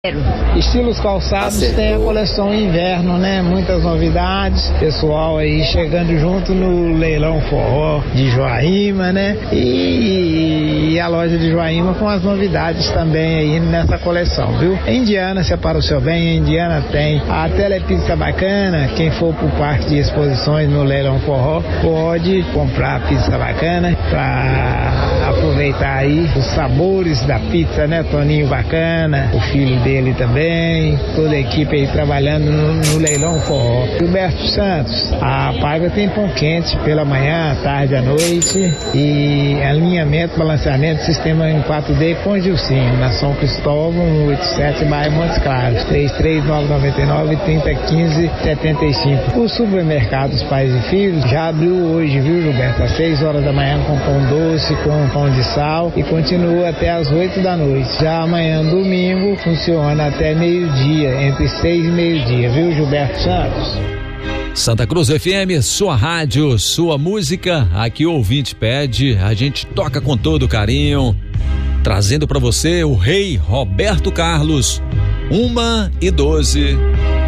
Estilos Calçados tem a coleção inverno, né? Muitas novidades, pessoal aí chegando junto no leilão forró de Joaíma, né? E a loja de Joaíma com as novidades também aí nessa coleção, viu? Em Indiana, separa o seu bem, em Indiana tem a Telepizza Bacana. Quem for pro parque de exposições no leilão forró pode comprar pizza bacana pra aproveitar aí os sabores da pizza, né? Toninho Bacana, o filho dele também, toda a equipe aí trabalhando no leilão forró. Gilberto Santos, a Paiva tem pão quente pela manhã, à tarde, à noite e alinhamento, balanceamento, sistema em 4D com Gilcinho, na São Cristóvão, 187, bairro Montes Claros, 33999-3015-75. Os supermercados Pais e Filhos já abriu hoje, viu, Gilberto? Às 6 horas da manhã com pão doce, com pão de sal e continua até às 8 da noite. Já amanhã, domingo, funciona até meio-dia, entre 6 e meio-dia, viu, Gilberto Santos? Santa Cruz FM, sua rádio, sua música, aqui o ouvinte pede, a gente toca com todo carinho, trazendo para você o rei Roberto Carlos, 1h12.